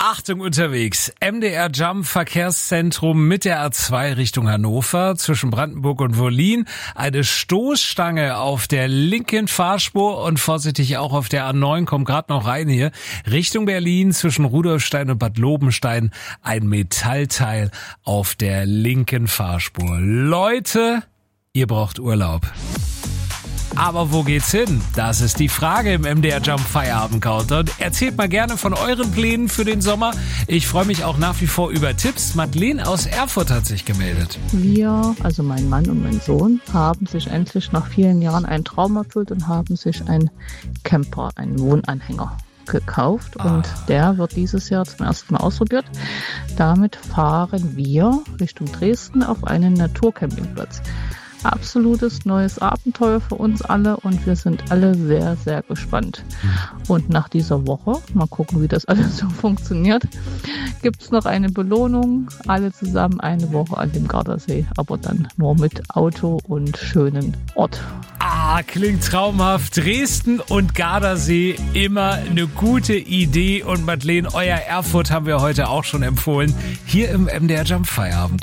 Achtung unterwegs. MDR Jump Verkehrszentrum mit der A2 Richtung Hannover zwischen Brandenburg und Wollin. Eine Stoßstange auf der linken Fahrspur und vorsichtig auch auf der A9, kommt gerade noch rein hier. Richtung Berlin zwischen Rudolfstein und Bad Lobenstein ein Metallteil auf der linken Fahrspur. Leute, ihr braucht Urlaub. Aber wo geht's hin? Das ist die Frage im MDR Jump Feierabend Countdown. Erzählt mal gerne von euren Plänen für den Sommer. Ich freue mich auch nach wie vor über Tipps. Madeleine aus Erfurt hat sich gemeldet. Wir, also mein Mann und mein Sohn, haben sich endlich nach vielen Jahren einen Traum erfüllt und haben sich einen Camper, einen Wohnanhänger gekauft. Und der wird dieses Jahr zum ersten Mal ausprobiert. Damit fahren wir Richtung Dresden auf einen Naturcampingplatz. Absolutes neues Abenteuer für uns alle und wir sind alle sehr, sehr gespannt. Und nach dieser Woche, mal gucken, wie das alles so funktioniert, gibt es noch eine Belohnung. Alle zusammen eine Woche an dem Gardasee, aber dann nur mit Auto und schönen Ort. Klingt traumhaft. Dresden und Gardasee, immer eine gute Idee. Und Madeleine, euer Erfurt haben wir heute auch schon empfohlen, hier im MDR Jump Feierabend.